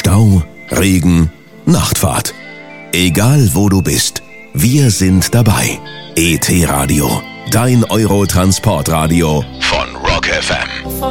Stau, Regen, Nachtfahrt. Egal wo du bist, wir sind dabei. ET Radio, dein Eurotransportradio von Rock FM.